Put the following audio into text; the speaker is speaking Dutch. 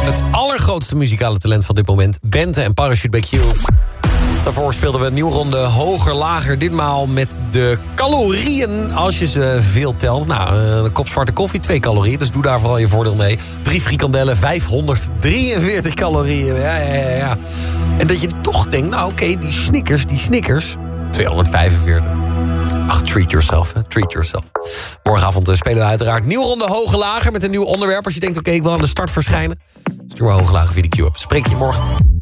Het allergrootste muzikale talent van dit moment. Bente en Parachute bij Q. Daarvoor speelden we een nieuwe ronde hoger, lager. Ditmaal met de calorieën, als je ze veel telt. Nou, een kop zwarte koffie, 2 calorieën. Dus doe daar vooral je voordeel mee. 3 frikandellen, 543 calorieën. Ja. En dat je toch denkt, nou oké, die Snickers, 245. Ach, treat yourself, hè? Treat yourself. Morgenavond spelen we uiteraard nieuwe ronde hoger, lager... met een nieuw onderwerp. Als je denkt, oké, ik wil aan de start verschijnen... stuur maar hoger, lager via de Q-app. Spreek je morgen.